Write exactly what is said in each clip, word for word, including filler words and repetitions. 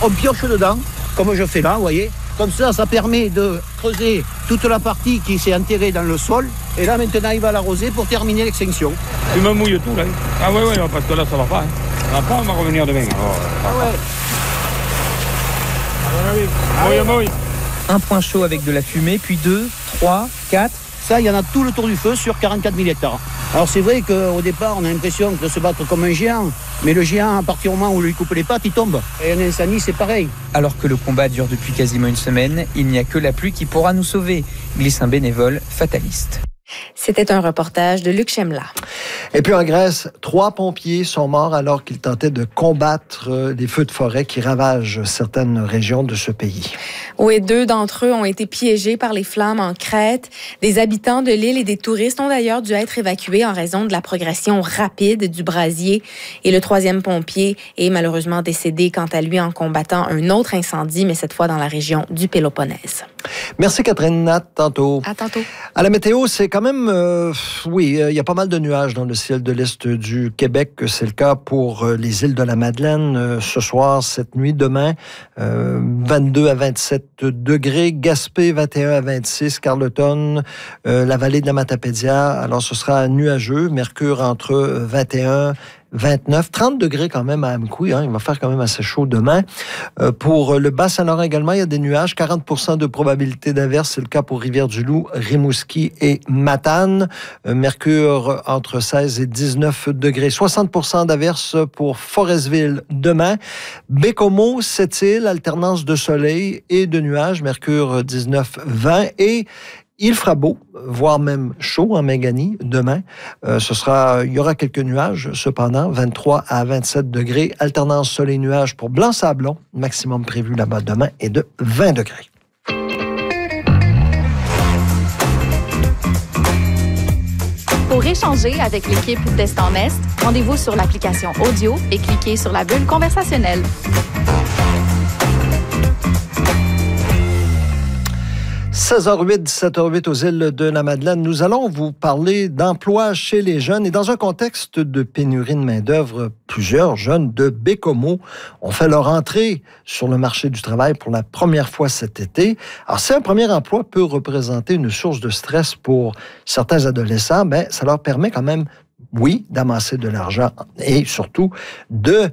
on pioche dedans, comme je fais là, vous voyez. Comme ça, ça permet de creuser toute la partie qui s'est enterrée dans le sol. Et là, maintenant, il va l'arroser pour terminer l'extinction. Tu me mouilles tout, là. Ah oui, oui, parce que là, ça va pas. Hein. Ça va pas, on va revenir demain. Oh, ah ouais. Ah oui, mouille, mouille. Un point chaud avec de la fumée, puis deux, trois, quatre. Ça, il y en a tout le tour du feu sur quarante-quatre mille hectares. Alors c'est vrai qu'au départ, on a l'impression de se battre comme un géant. Mais le géant, à partir du moment où on lui coupe les pattes, il tombe. Et un incendie, c'est pareil. Alors que le combat dure depuis quasiment une semaine, il n'y a que la pluie qui pourra nous sauver, glisse un bénévole fataliste. C'était un reportage de Luc Chemla. Et puis en Grèce, trois pompiers sont morts alors qu'ils tentaient de combattre les feux de forêt qui ravagent certaines régions de ce pays. Oui, deux d'entre eux ont été piégés par les flammes en Crète. Des habitants de l'île et des touristes ont d'ailleurs dû être évacués en raison de la progression rapide du brasier. Et le troisième pompier est malheureusement décédé quant à lui en combattant un autre incendie, mais cette fois dans la région du Péloponnèse. Merci Catherine, à tantôt. À tantôt. À la météo, c'est quand même, euh, oui, il euh, y a pas mal de nuages dans le ciel de l'Est du Québec. C'est le cas pour euh, les îles de la Madeleine. Euh, ce soir, cette nuit, demain, euh, vingt-deux à vingt-sept degrés. Gaspé, vingt et un à vingt-six. Carleton, euh, la vallée de la Matapédia. Alors, ce sera nuageux. Mercure entre vingt et un vingt-neuf, trente degrés quand même à Amkoui, hein, il va faire quand même assez chaud demain. Euh, pour le Bas-Saint-Laurent également, il y a des nuages, quarante pour cent de probabilité d'averse, c'est le cas pour Rivière-du-Loup, Rimouski et Matane. Euh, Mercure entre seize et dix-neuf degrés, soixante pour cent d'averse pour Forestville demain. Bécomo, Sept-Îles, alternance de soleil et de nuages, Mercure dix-neuf vingt et il fera beau, voire même chaud en Méganie demain. Euh, ce sera, il y aura quelques nuages, cependant, vingt-trois à vingt-sept degrés. Alternance soleil-nuage pour Blanc-Sablon. Maximum prévu là-bas demain est de vingt degrés. Pour échanger avec l'équipe d'Est en Est, rendez-vous sur l'application audio et cliquez sur la bulle conversationnelle. seize heures huit, dix-sept heures huit aux îles de la Madeleine. Nous allons vous parler d'emploi chez les jeunes et dans un contexte de pénurie de main-d'œuvre, plusieurs jeunes de Bécomo ont fait leur entrée sur le marché du travail pour la première fois cet été. Alors, si un premier emploi peut représenter une source de stress pour certains adolescents, ben, ça leur permet quand même, oui, d'amasser de l'argent et surtout de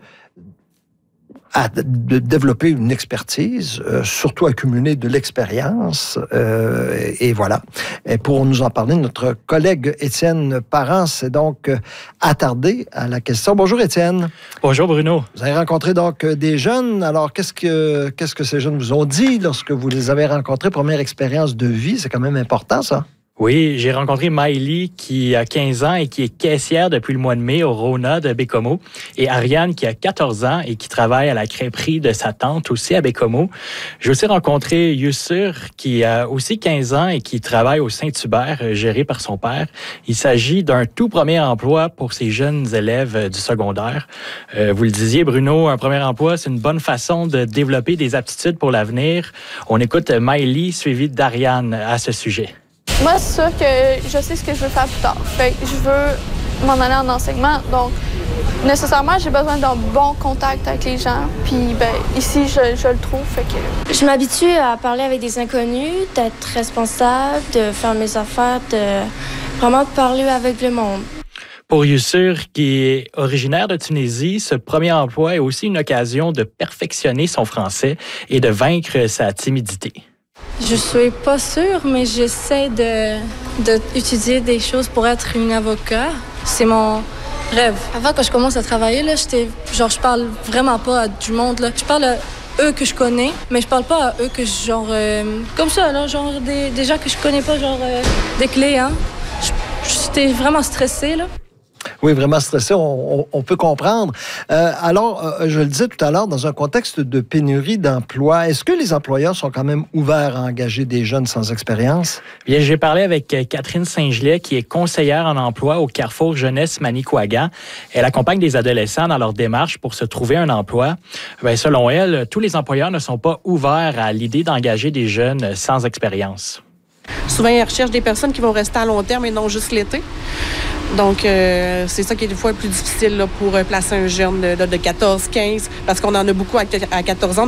à de développer une expertise, euh, surtout accumuler de l'expérience. Euh, et voilà. Et pour nous en parler, notre collègue Étienne Parent s'est donc euh, attardé à la question. Bonjour Étienne. Bonjour Bruno. Vous avez rencontré donc des jeunes. Alors, qu'est-ce que, qu'est-ce que ces jeunes vous ont dit lorsque vous les avez rencontrés? Première expérience de vie, c'est quand même important ça. Oui, j'ai rencontré Maëlie qui a quinze ans et qui est caissière depuis le mois de mai au Rona de Bécomo et Ariane qui a quatorze ans et qui travaille à la crêperie de sa tante aussi à Bécomo. J'ai aussi rencontré Yussur qui a aussi quinze ans et qui travaille au Saint-Hubert géré par son père. Il s'agit d'un tout premier emploi pour ces jeunes élèves du secondaire. Euh, vous le disiez Bruno, un premier emploi, c'est une bonne façon de développer des aptitudes pour l'avenir. On écoute Maëlie suivie d'Ariane à ce sujet. Moi, c'est sûr que je sais ce que je veux faire plus tard. Fait que je veux m'en aller en enseignement. Donc, nécessairement, j'ai besoin d'un bon contact avec les gens. Puis, ben, ici, je, je le trouve. Fait que... Je m'habitue à parler avec des inconnus, d'être responsable, de faire mes affaires, de vraiment parler avec le monde. Pour Yussur, qui est originaire de Tunisie, ce premier emploi est aussi une occasion de perfectionner son français et de vaincre sa timidité. Je suis pas sûre, mais j'essaie de, de étudier des choses pour être une avocat. C'est mon rêve. Avant, quand je commence à travailler, là, j'étais, genre, je parle vraiment pas à du monde. Là. Je parle à eux que je connais, mais je parle pas à eux que je, genre, euh, comme ça, là, genre des, des gens que je connais pas, genre euh, des clients. J'étais vraiment stressée, là. Oui, vraiment stressé, on, on, on peut comprendre. Euh, alors, euh, je le disais tout à l'heure, dans un contexte de pénurie d'emploi, est-ce que les employeurs sont quand même ouverts à engager des jeunes sans expérience? Bien, j'ai parlé avec Catherine Saint-Gelais, qui est conseillère en emploi au Carrefour Jeunesse Manicouagan. Elle accompagne des adolescents dans leur démarche pour se trouver un emploi. Bien, selon elle, tous les employeurs ne sont pas ouverts à l'idée d'engager des jeunes sans expérience. Souvent, ils recherchent des personnes qui vont rester à long terme et non juste l'été. Donc, euh, c'est ça qui est des fois plus difficile là, pour placer un jeune de, de quatorze quinze, parce qu'on en a beaucoup à quatorze ans.